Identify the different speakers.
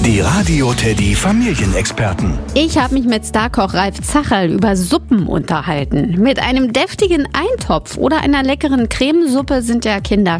Speaker 1: Die Radio Teddy Familienexperten.
Speaker 2: Ich habe mich mit Starkoch Ralf Zacherl über Suppen unterhalten. Mit einem deftigen Eintopf oder einer leckeren Cremesuppe sind ja Kinder